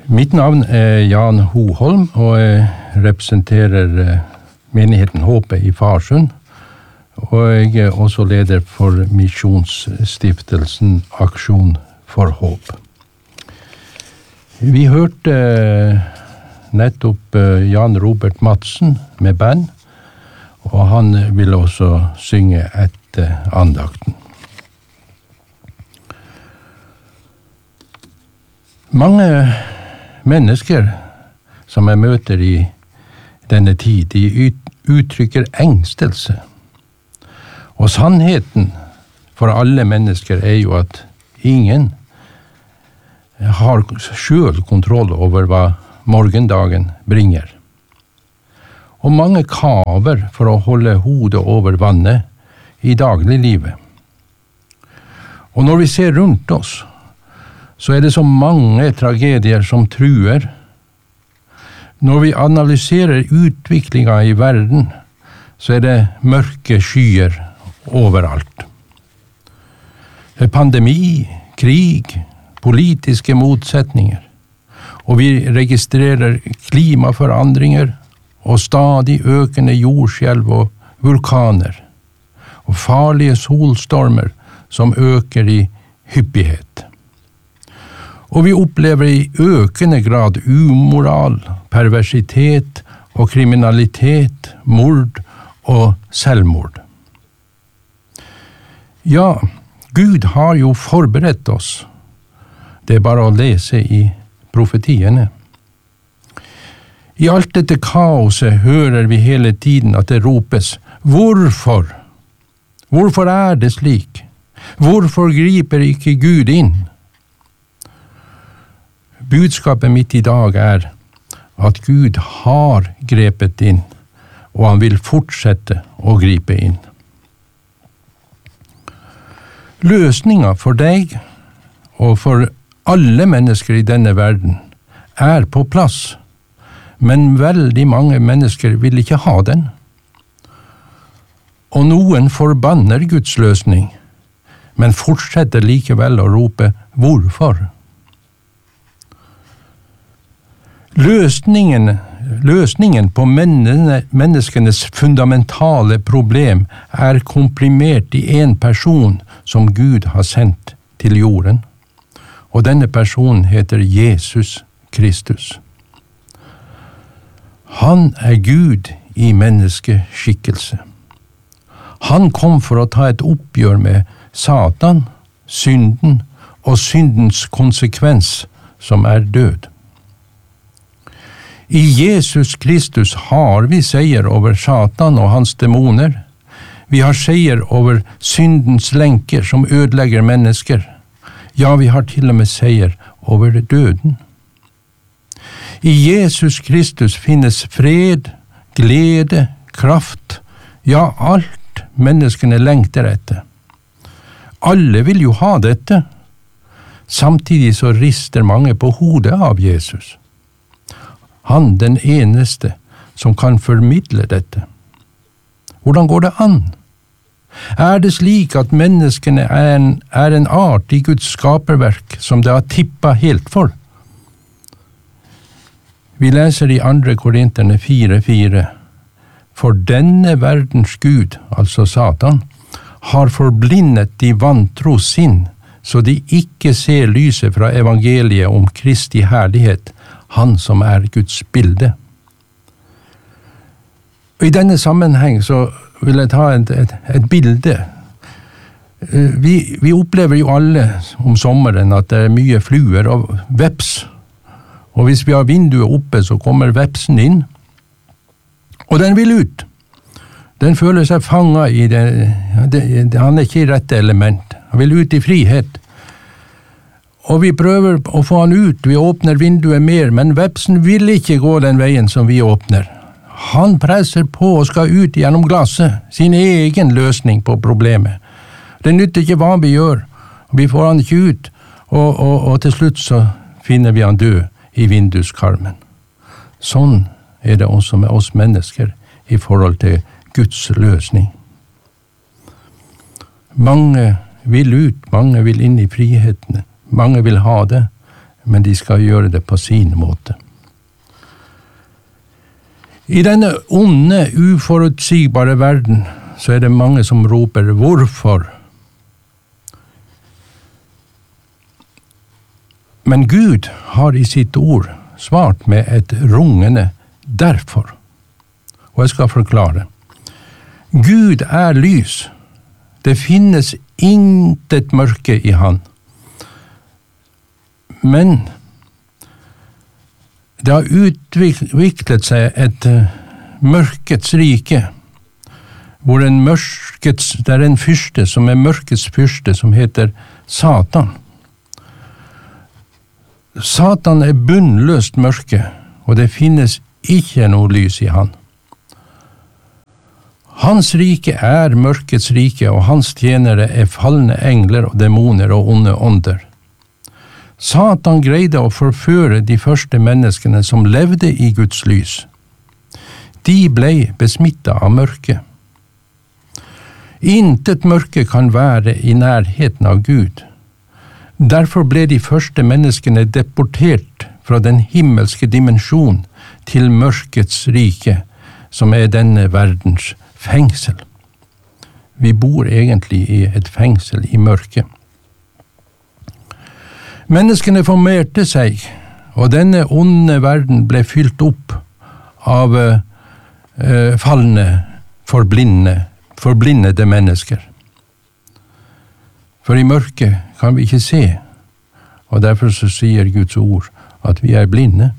Mitt navn Jan Hoholm, og jeg representerer menigheten Håpet i Farsund, og jeg er også leder for Misjonsstiftelsen Aksjon for Håp. Vi hørte nettopp Jan Robert Madsen med band, og han vil også synge etter andakten. Mange mennesker som jeg møter i denne tid, de uttrykker engstelse. Og sannheten for alle mennesker er jo at ingen har selv kontroll over hva morgendagen bringer. Og mange kaver for å holde hodet over vannet i dagliglivet. Og når vi ser rundt oss, så er det så mange tragedier som truer. Når vi analyserer utviklingen i verden, så er det mørke skyer overalt. Pandemi, krig, politiske motsetninger, og vi registrerer klimaforandringer og stadig økende jordskjelv og vulkaner, og farlige solstormer som øker i hyppighet. Og vi opplever i økende grad umoral, perversitet og kriminalitet, mord og selvmord. Ja, Gud har jo forberedt oss. Det er bare å lese i profetiene. I alt dette kaoset hører vi hele tiden at det ropes, hvorfor? Hvorfor er det slik? Hvorfor griper ikke Gud inn? Budskapet mitt i dag er at Gud har grepet inn, og han vil fortsette å gripe inn. Løsningen for deg og for alle mennesker i denne verden er på plass, men veldig mange mennesker vil ikke ha den. Og noen forbanner Guds løsning, men fortsetter likevel å rope hvorfor. Løsningen på menneskenes fundamentale problem er komprimert i en person som Gud har sendt til jorden. Og denne personen heter Jesus Kristus. Han er Gud i menneskeskikkelse. Han kom for å ta et oppgjør med Satan, synden og syndens konsekvens, som er død. I Jesus Kristus har vi seier over Satan og hans demoner. Vi har seier over syndens lenker som ødelegger mennesker. Ja, vi har til og med seier over døden. I Jesus Kristus finnes fred, glede, kraft, ja, alt menneskene lengter etter. Alle vil jo ha dette. Samtidig så rister mange på hodet av Jesus. Han den eneste som kan formidle dette. Hvordan går det an? Er det slik at menneskene er en art i Guds skaperverk som det har tippet helt for? Vi leser i 2. Korinterne 4:4. For denne verdens Gud, altså Satan, har forblindet de vantro sinn, så de ikke ser lyset fra evangeliet om Kristi herlighet, han som er Guds bilde. Og i denne sammenheng så vil jeg ta et bilde. Vi opplever jo alle om sommeren at det er mye fluer og veps. Og hvis vi har vinduet oppe, så kommer vepsen inn. Og den vil ut. Den føler seg fanget i det. Han er ikke i rette element. Han vil ut i frihet. Og vi prøver å få han ut, vi åpner vinduet mer, men vepsen vil ikke gå den veien som vi åpner. Han presser på og skal ut gjennom glasset, sin egen løsning på problemet. Det nytter ikke hva vi gjør, vi får han ikke ut, og til slutt så finner vi han død i vinduskarmen. Sånn er det også med oss mennesker i forhold til Guds løsning. Mange vil ut, mange vil inn i frihetene. Mange vil ha det, men de skal gjøre det på sin måte. I denne onde, uforutsigbare verden så er det mange som roper hvorfor. Men Gud har i sitt ord svart med et rungende derfor. Og jeg skal forklare. Gud er lys. Det finnes intet mørke i han. Men det har utviklet seg et mørkets rike, hvor det er en fyrste som er mørkets fyrste, som heter Satan. Satan er bunnløst mørke, og det finnes ikke noe lys i han. Hans rike er mørkets rike, og hans tjenere er falne engler og demoner og onde ånder. Satan greide å forføre de første menneskene som levde i Guds lys. De ble besmittet av mørke. Intet mørke kan være i nærheten av Gud. Derfor ble de første menneskene deportert fra den himmelske dimensjon til mørkets rike, som er denne verdens fengsel. Vi bor egentlig i et fengsel i mørket. Menneskene formerte seg, og denne onde verden ble fylt opp av falne, forblindede mennesker. For i mørket kan vi ikke se, og derfor så sier Guds ord at vi er blinde.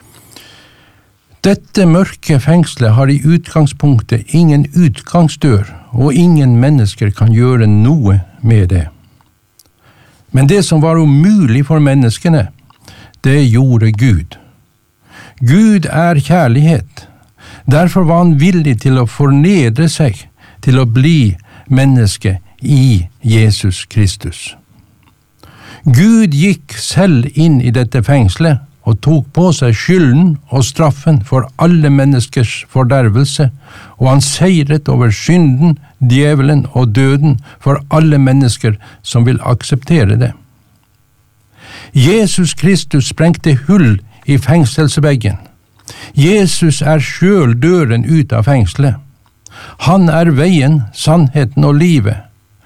Dette mørke fengselet har i utgangspunktet ingen utgangsdør, og ingen mennesker kan gjøre noe med det. Men det som var umulig for menneskene, det gjorde Gud. Gud er kjærlighet. Derfor var han villig til å fornedre seg, til å bli menneske i Jesus Kristus. Gud gikk selv inn i dette fengselet og tok på seg skylden og straffen for alle menneskers fordervelse, og han seiret over synden, djevelen og døden for alle mennesker som vil akseptere det. Jesus Kristus sprengte hull i fengselsveggen. Jesus er selv døren ut av fengselet. Han er veien, sannheten og livet.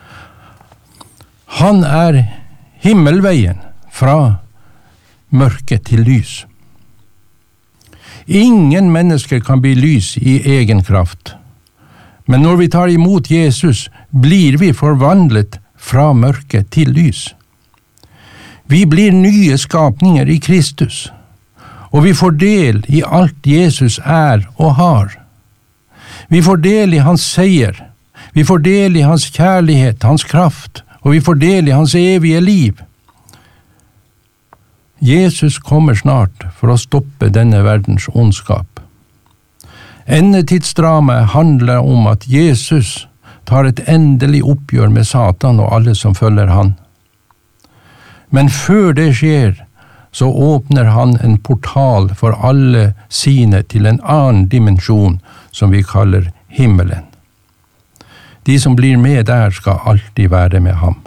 Han er himmelveien fra mørke til lys. Ingen mennesker kan bli lys i egen kraft. Men når vi tar imot Jesus, blir vi forvandlet fra mørke til lys. Vi blir nye skapninger i Kristus, og vi får del i alt Jesus er og har. Vi får del i hans seier, vi får del i hans kjærlighet, hans kraft, og vi får del i hans evige liv. Jesus kommer snart for å stoppe denne verdens ondskap. Endetidsdramaet handler om at Jesus tar et endelig oppgjør med Satan og alle som følger han. Men før det skjer, så åpner han en portal for alle sine til en annen dimensjon som vi kaller himmelen. De som blir med der skal alltid være med ham.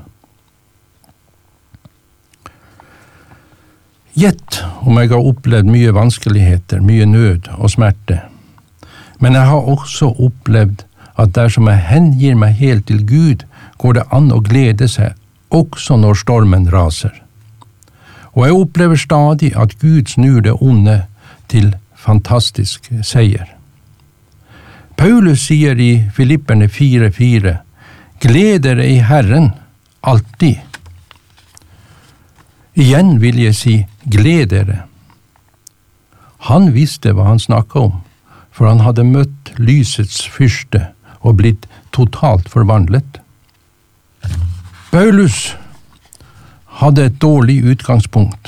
Gjett om jeg har opplevd mye vanskeligheter, mye nød og smerte. Men jeg har også opplevd at dersom jeg hengir meg helt til Gud, går det an å glede seg, også når stormen raser. Og jeg opplever stadig at Gud snur det onde til fantastisk seier. Paulus sier i Filipperne 4:4, «Gled dere i Herren alltid». Igjen vil jeg si, gled dere. Han visste hva han snakket om, for han hadde møtt lysets fyrste og blitt totalt forvandlet. Paulus hadde et dårlig utgangspunkt.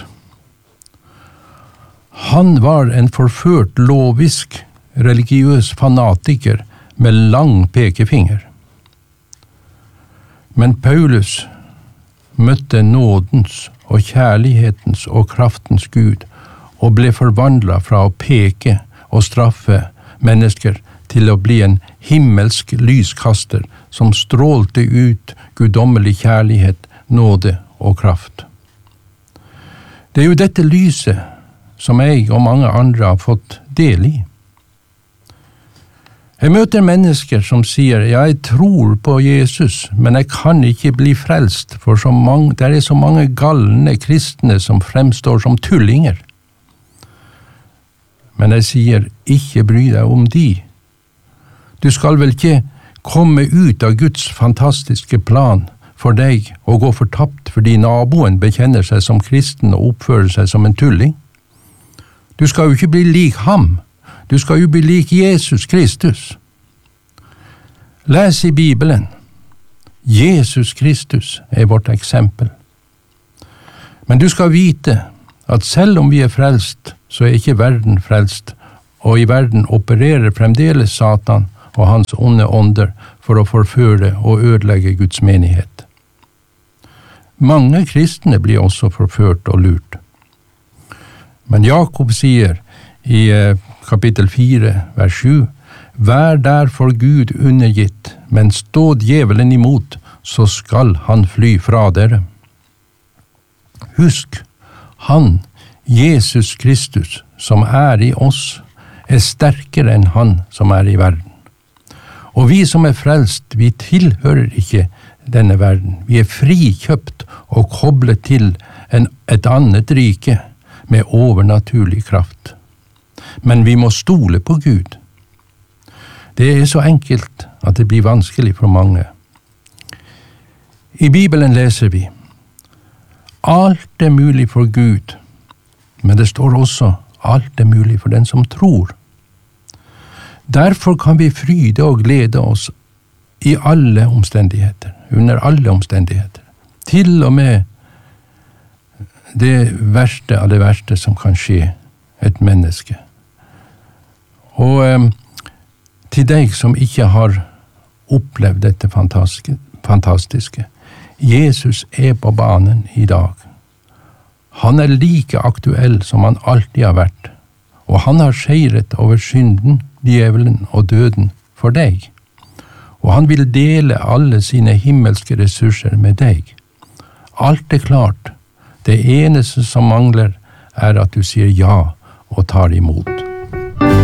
Han var en forført lovisk, religiøs fanatiker med lang pekefinger. Men Paulus møtte nådens og kjærlighetens og kraftens Gud og ble forvandlet fra å peke og straffe mennesker til å bli en himmelsk lyskaster som strålte ut guddommelig kjærlighet, nåde og kraft. Det er jo dette lyset som jeg og mange andre har fått del i. Jeg møter mennesker som sier, jeg tror på Jesus, men jeg kan ikke bli frelst, for det er så mange galne kristne som fremstår som tullinger. Men jeg sier, ikke bry deg om de. Du skal vel ikke komme ut av Guds fantastiske plan for deg og gå fortapt fordi naboen bekjenner seg som kristen og oppfører seg som en tulling. Du skal jo ikke bli lik ham. Du skal jo bli lik Jesus Kristus. Les i Bibelen. Jesus Kristus er vårt eksempel. Men du skal vite at selv om vi er frelst, så er ikke verden frelst, og i verden opererer fremdeles Satan og hans onde ånder for å forføre og ødelegge Guds menighet. Mange kristne blir også forført og lurt. Men Jakob sier i kapittel 4, vers 7, «Vær derfor Gud undergitt, men stå djevelen imot, så skal han fly fra dere.» Husk, han, Jesus Kristus, som er i oss, er sterkere enn han som er i verden. Og vi som er frelst, vi tilhører ikke denne verden. Vi er frikjøpt og koblet til et annet rike med overnaturlig kraft. Men vi må stole på Gud. Det er så enkelt at det blir vanskelig for mange. I Bibelen leser vi, alt er mulig for Gud, men det står også, alt er mulig for den som tror. Derfor kan vi fryde og glede oss i alle omstendigheter, under alle omstendigheter. Til og med det verste av det verste som kan skje et menneske. Og til deg som ikke har opplevd dette fantastiske, Jesus er på banen i dag. Han er like aktuell som han alltid har vært, og han har seiret over synden, djevelen og døden for deg. Og han vil dele alle sine himmelske ressurser med deg. Alt er klart. Det eneste som mangler er at du sier ja og tar imot.